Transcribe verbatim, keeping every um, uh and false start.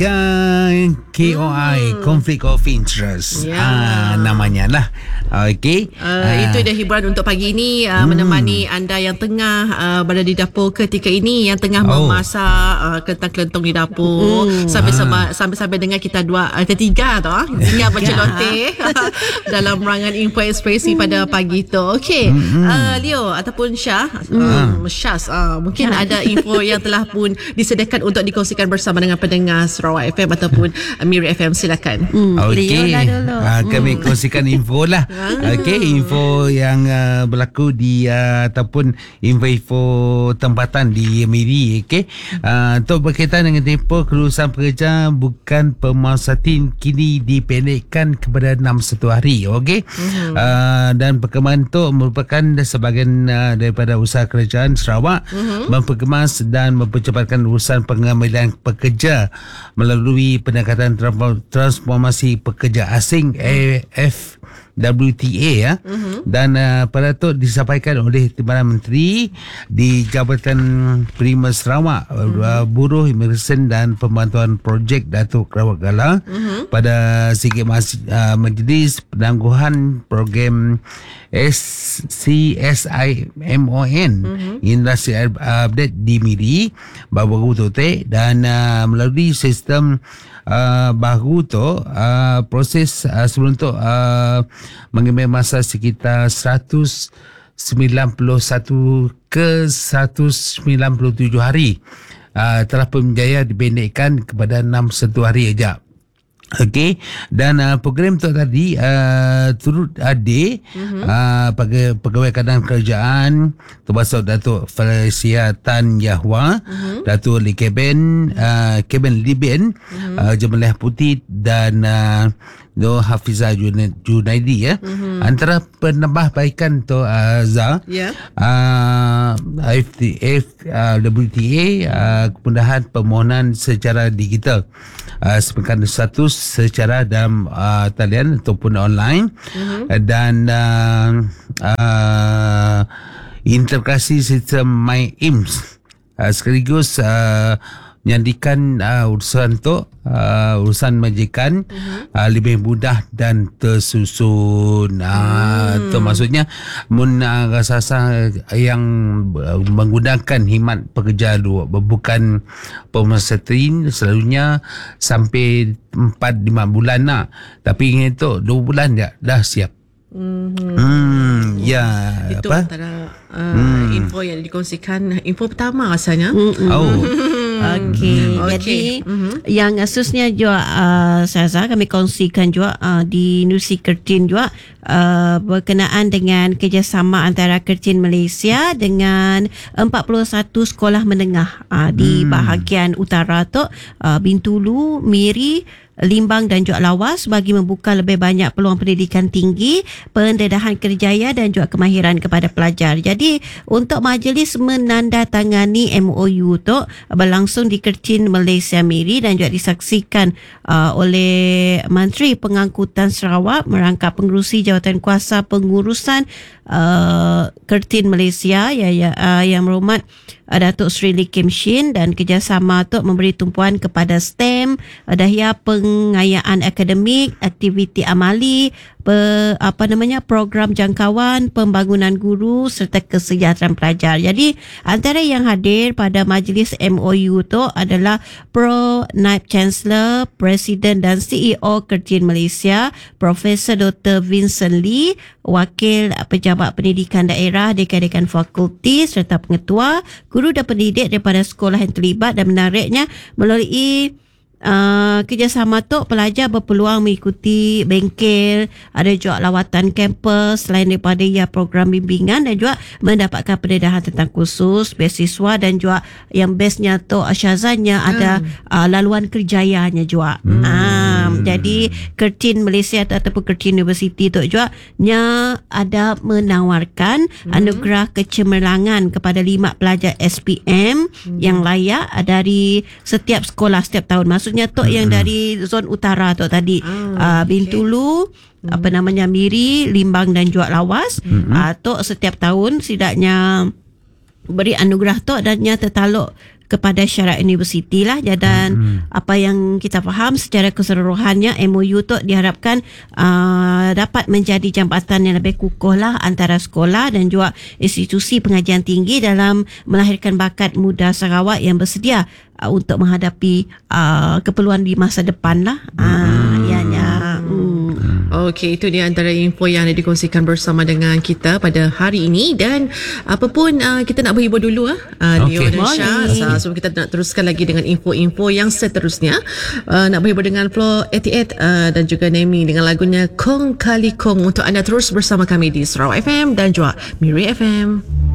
Yang K O I, hmm. Conflict of Interest, ya. ah, namanya lah. Okey, uh, uh. Itu dia hiburan untuk pagi ini, uh, hmm. menemani anda yang tengah uh, berada di dapur ketika ini, yang tengah oh. memasak uh, kentang-kelentong di dapur, hmm. sambil-sambil ah. sambil-sambil dengar kita dua uh, ketiga tu ah dengar berceloteh dalam rangan Info Ekspresi pada pagi tu. Okey, hmm. uh, Leo ataupun Syah, hmm. um, Syaz, uh, mungkin ya. ada info yang telah pun disediakan untuk dikongsikan bersama dengan pendengar Sarawak F M ataupun Miri F M. Silakan. Hmm. Okey, uh, kami hmm. kongsikan info lah. Okey, info yang uh, berlaku di uh, ataupun info-info tempatan di Miri. Okey, uh, untuk berkaitan dengan tempoh kelulusan pekerja bukan pemuasatin kini dipendekkan kepada enam puluh satu hari. Okey, hmm. uh, dan perkembangan itu merupakan sebahagian uh, daripada usaha kerajaan Sarawak hmm. memperkemas dan mempercepatkan urusan pengambilan pekerja melalui pendekatan transformasi pekerja asing A F W T A ya. Uh-huh. Dan uh, pada itu disampaikan oleh Timbalan Menteri di Jabatan Prima Sarawak, uh-huh. Buruh Imigresen dan Pembantuan Projek Datuk Rawat Gala uh-huh. pada sikit mas, uh, Majlis Penangguhan Program S C S I M O N uh-huh. Industri Update di Miri baru-baru tu te, dan uh, melalui sistem Uh, baru tu uh, proses uh, sebelum tu uh, mengambil masa sekitar seratus sembilan puluh satu ke seratus sembilan puluh tujuh hari, uh, telah pun berjaya dipendekkan kepada enam puluh satu hari aja. Okey, dan uh, program tu tadi uh, turut hadir uh-huh. uh, pegawai, pegawai kadang kerajaan termasuk Datuk Felicia Tan Yahwa, uh-huh. Datuk Lee Keben, uh, Keben Liben, uh-huh. uh, Jemalah Putih dan uh, Nur Hafizah Junaidi ya. Uh-huh. Antara penambahbaikan tu uh, Zah, yeah. uh, F T F uh, W T A uh, kemudahan permohonan secara digital uh, sepekan status secara dalam uh, talian ataupun online, uh-huh. dan uh, uh, integrasi sistem MyIMS uh, sekaligus uh, menjadikan uh, urusan tu uh, urusan majikan uh-huh. uh, lebih mudah dan tersusun. Uh, hmm. Tu maksudnya mun uh, rasa-rasa yang menggunakan khidmat pekerja dua bukan pemerhatian selalunya sampai empat lima bulan lah, tapi ini tu dua bulan dah, dah siap. Mm-hmm. Hmm, ya, itu apa? antara uh, hmm. info yang dikongsikan, info pertama rasanya. Mm-hmm. Oh. Okey, mm-hmm. jadi mm-hmm. yang khususnya juga uh, Saza kami kongsikan juga uh, di Nusi Kertin juga uh, berkenaan dengan kerjasama antara Kertin Malaysia dengan empat puluh satu sekolah menengah uh, di hmm. bahagian utara tu, uh, Bintulu, Miri, Limbang dan juga Lawas bagi membuka lebih banyak peluang pendidikan tinggi, pendedahan kerjaya dan juga kemahiran kepada pelajar. Jadi untuk majlis menandatangani M O U tu berlangsung di Kertin Malaysia Miri dan juga disaksikan uh, oleh Menteri Pengangkutan Sarawak merangkap pengerusi Jawatan Kuasa Pengurusan uh, Kertin Malaysia ya, ya, uh, yang berhormat uh, Datuk Seri Lee Kim Shin, dan kerjasama tu memberi tumpuan kepada STEM, uh, dahia pengayaan akademik, aktiviti amali, pe, apa namanya program jangkauan, pembangunan guru serta kesejahteraan pelajar. Jadi antara yang hadir pada majlis M O U tu adalah Pro Naib Chancellor, Presiden dan C E O Kertin Malaysia, Profesor Doktor Vincent Lee, Wakil Pejabat Pendidikan Daerah, Dekan-dekan Fakulti serta pengetua, guru dan pendidik daripada sekolah yang terlibat. Dan menariknya melalui Uh, kerjasama tu pelajar berpeluang mengikuti bengkel, ada juga lawatan kampus selain daripada ia program bimbingan, dan juga mendapatkan pendedahan tentang kursus, beasiswa, dan juga yang bestnya tu Syazanya ada hmm. uh, laluan kerjayanya juga. Hmm. Uh, jadi Kertin Malaysia ataupun Kertin University tu juga nya ada menawarkan hmm. anugerah kecemerlangan kepada lima pelajar S P M hmm. yang layak dari setiap sekolah setiap tahun. Maksud Maksudnya Tok hmm. yang dari zon utara Tok tadi, ah, uh, Bintulu, okay. apa namanya Miri, Limbang dan juga Lawas. Hmm. Uh, Tok setiap tahun setidaknya beri anugerah Tok dan nya tertaluk kepada syarat universiti lah. Dan hmm. apa yang kita faham secara keseluruhannya, M O U tu diharapkan uh, dapat menjadi jambatan yang lebih kukuh lah antara sekolah dan juga institusi pengajian tinggi dalam melahirkan bakat muda Sarawak yang bersedia uh, untuk menghadapi uh, keperluan di masa depan lah. Hmm. Uh, ianya. Hmm. Okey, itu dia antara info yang ada dikongsikan bersama dengan kita pada hari ini. Dan apa pun uh, kita nak berhibur dulu ah uh, Leo okay. dan Syah. So, sebelum kita nak teruskan lagi dengan info-info yang seterusnya, uh, nak berhibur dengan Flo eighty-eight uh, dan juga Nemi dengan lagunya Kong Kali Kong untuk anda terus bersama kami di Sarawak F M dan juga Miri F M.